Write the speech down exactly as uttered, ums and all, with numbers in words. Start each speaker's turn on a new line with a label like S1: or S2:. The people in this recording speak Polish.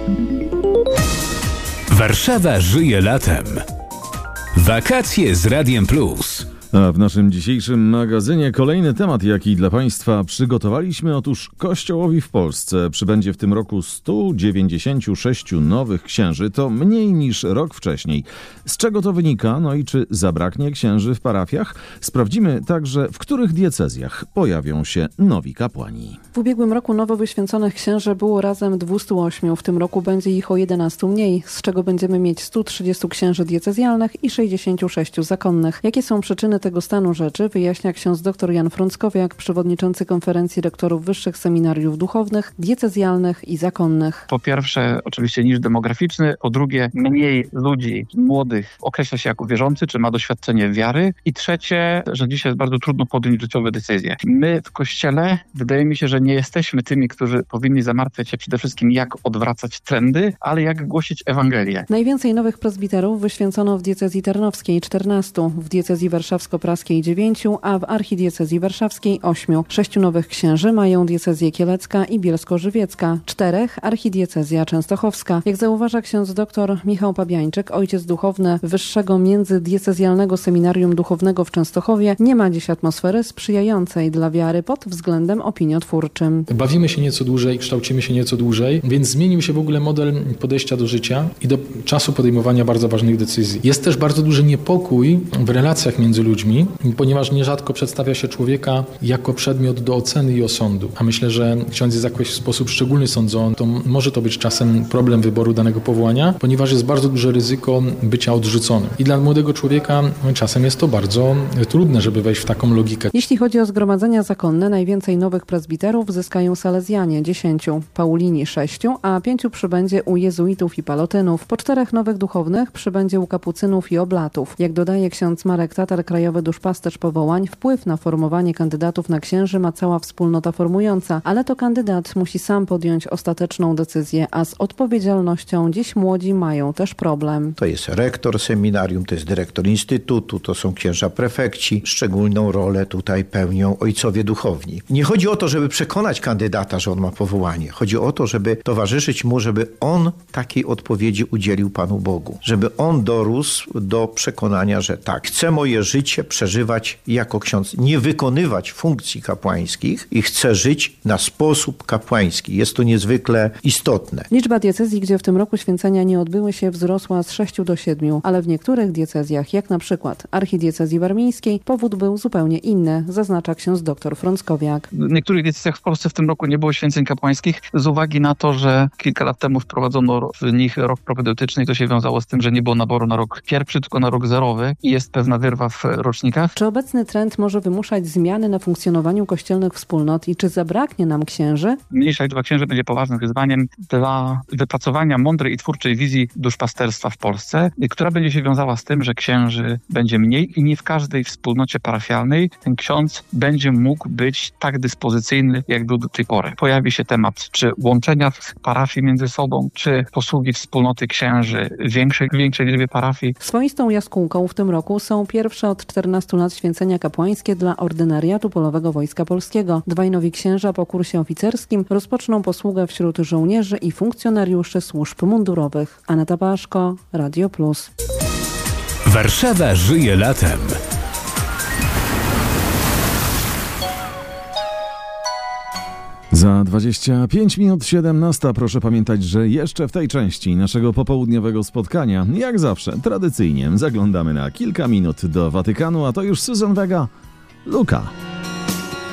S1: Warszawa żyje latem. Wakacje z Radiem Plus.
S2: A w naszym dzisiejszym magazynie kolejny temat, jaki dla Państwa przygotowaliśmy. Otóż Kościołowi w Polsce przybędzie w tym roku stu dziewięćdziesięciu sześciu nowych księży. To mniej niż rok wcześniej. Z czego to wynika? No i czy zabraknie księży w parafiach? Sprawdzimy także, w których diecezjach pojawią się nowi kapłani.
S3: W ubiegłym roku nowo wyświęconych księży było razem dwieście osiem. W tym roku będzie ich o jedenastu mniej, z czego będziemy mieć stu trzydziestu księży diecezjalnych i sześćdziesięciu sześciu zakonnych. Jakie są przyczyny tego stanu rzeczy, wyjaśnia ksiądz dr Jan Frąckowiak, przewodniczący Konferencji Rektorów Wyższych Seminariów Duchownych, Diecezjalnych i Zakonnych.
S4: Po pierwsze, oczywiście niż demograficzny, po drugie, mniej ludzi młodych określa się jako wierzący, czy ma doświadczenie wiary i trzecie, że dzisiaj jest bardzo trudno podjąć życiowe decyzje. My w Kościele, wydaje mi się, że nie jesteśmy tymi, którzy powinni zamartwiać się przede wszystkim, jak odwracać trendy, ale jak głosić Ewangelię.
S3: Najwięcej nowych prezbiterów wyświęcono w diecezji tarnowskiej czternastu, w diecezji warszawsko-praskiej dziewięciu, a w archidiecezji warszawskiej ośmiu. Sześciu nowych księży mają diecezję kielecka i bielsko-żywiecka, czterech archidiecezja częstochowska. Jak zauważa ksiądz dr Michał Pabiańczyk, ojciec duchowny Wyższego Międzydiecezjalnego Seminarium Duchownego w Częstochowie, nie ma dziś atmosfery sprzyjającej dla wiary pod względem opiniotwórczym.
S5: Bawimy się nieco dłużej, kształcimy się nieco dłużej, więc zmienił się w ogóle model podejścia do życia i do czasu podejmowania bardzo ważnych decyzji. Jest też bardzo duży niepokój w relacjach między ludźmi, ponieważ nierzadko przedstawia się człowieka jako przedmiot do oceny i osądu. A myślę, że ksiądz jest jakoś w sposób szczególny sądzony. To może to być czasem problem wyboru danego powołania, ponieważ jest bardzo duże ryzyko bycia odrzuconym. I dla młodego człowieka czasem jest to bardzo trudne, żeby wejść w taką logikę.
S3: Jeśli chodzi o zgromadzenia zakonne, najwięcej nowych prezbiterów zyskają salezjanie dziesięciu, Paulini sześciu, a pięciu przybędzie u jezuitów i palotynów. Po czterech nowych duchownych przybędzie u kapucynów i oblatów. Jak dodaje ksiądz Marek Tatar, krajowy duszpasterz powołań, wpływ na formowanie kandydatów na księży ma cała wspólnota formująca, ale to kandydat musi sam podjąć ostateczną decyzję, a z odpowiedzialnością dziś młodzi mają też problem.
S6: To jest rektor seminarium, to jest dyrektor instytutu, to są księża prefekci. Szczególną rolę tutaj pełnią ojcowie duchowni. Nie chodzi o to, żeby przekonać kandydata, że on ma powołanie. Chodzi o to, żeby towarzyszyć mu, żeby on takiej odpowiedzi udzielił Panu Bogu. Żeby on dorósł do przekonania, że tak, chcę moje życie przeżywać jako ksiądz, nie wykonywać funkcji kapłańskich i chcę żyć na sposób kapłański. Jest to niezwykle istotne.
S3: Liczba diecezji, gdzie w tym roku święcenia nie odbyły się, wzrosła z sześciu do siedmiu, ale w niektórych diecezjach, jak na przykład archidiecezji warmińskiej, powód był zupełnie inny, zaznacza ksiądz dr Frąckowiak.
S4: W niektórych diecezjach w Polsce w tym roku nie było święceń kapłańskich z uwagi na to, że kilka lat temu wprowadzono w nich rok propedeutyczny i to się wiązało z tym, że nie było naboru na rok pierwszy, tylko na rok zerowy i jest pewna wyrwa w rocznikach.
S3: Czy obecny trend może wymuszać zmiany na funkcjonowaniu kościelnych wspólnot i czy zabraknie nam księży?
S4: Mniejsza liczba księży będzie poważnym wyzwaniem dla wypracowania mądrej i twórczej wizji duszpasterstwa w Polsce, która będzie się wiązała z tym, że księży będzie mniej i nie w każdej wspólnocie parafialnej ten ksiądz będzie mógł być tak dyspozycyjny, jak był do tej pory. Pojawi się temat czy łączenia parafii między sobą, czy posługi wspólnoty księży w większej, większej liczbie parafii.
S3: Swoistą jaskółką w tym roku są pierwsze od czternastu lat święcenia kapłańskie dla ordynariatu Polowego Wojska Polskiego. Dwaj nowi księża po kursie oficerskim rozpoczną posługę wśród żołnierzy i funkcjonariuszy służb mundurowych. Aneta Paszko, Radio Plus.
S1: Warszawa żyje latem.
S2: Za dwadzieścia pięć minut siedemnasta proszę pamiętać, że jeszcze w tej części naszego popołudniowego spotkania, jak zawsze, tradycyjnie zaglądamy na kilka minut do Watykanu, a to już Susan Vega, Luka.